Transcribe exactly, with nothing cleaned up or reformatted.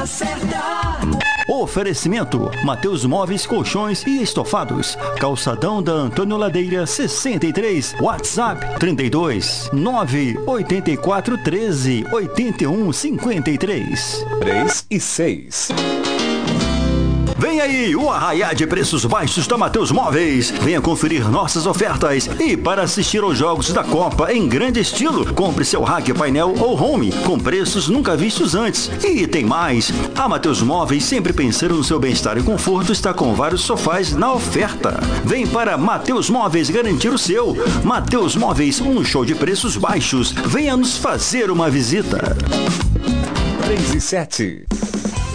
hora certa. Oferecimento: Mateus Móveis, Colchões e Estofados. Calçadão da Antônio Ladeira sessenta e três. WhatsApp trinta e dois, nove oito quatro, treze, oitenta e um, cinquenta e três. três e seis. Vem aí o arraiá de preços baixos da Mateus Móveis. Venha conferir nossas ofertas e para assistir aos jogos da Copa em grande estilo, compre seu rack, painel ou home com preços nunca vistos antes. E tem mais, a Mateus Móveis, sempre pensando no seu bem-estar e conforto, está com vários sofás na oferta. Vem para Mateus Móveis garantir o seu. Mateus Móveis, um show de preços baixos. Venha nos fazer uma visita. três e sete.